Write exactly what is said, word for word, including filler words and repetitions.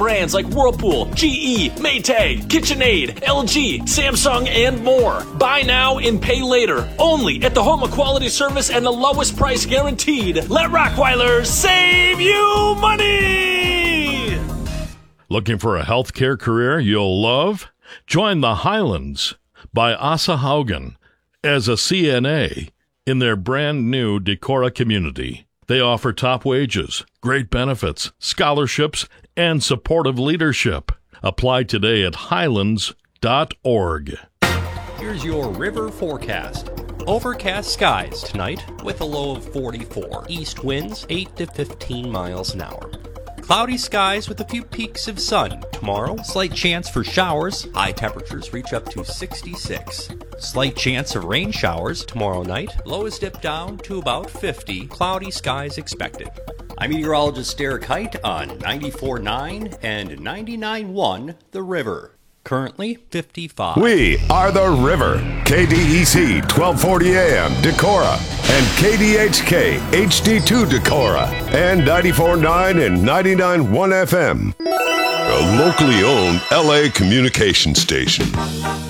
brands like Whirlpool, G E, Maytag, KitchenAid, L G, Samsung, and more. Buy now and pay later. Only at the home of quality service and the lowest price guaranteed. Let Rottweiler save you money! Looking for a healthcare career you'll love? Join the Highlands by Asa Haugen as a C N A in their brand new Decorah community. They offer top wages, great benefits, scholarships, and supportive leadership. Apply today at highlands dot org. Here's your river forecast. Overcast skies tonight with a low of forty-four. East winds eight to fifteen miles an hour. Cloudy skies with a few peaks of sun. Tomorrow, slight chance for showers. High temperatures reach up to sixty-six. Slight chance of rain showers tomorrow night. Lows dip down to about fifty. Cloudy skies expected. I'm meteorologist Derek Height on ninety-four point nine and ninety-nine point one The River. Currently fifty-five. We are The River. K D E C twelve forty A M Decorah and K D H K H D two Decorah and ninety-four point nine and ninety-nine point one F M. A locally owned L A communication station.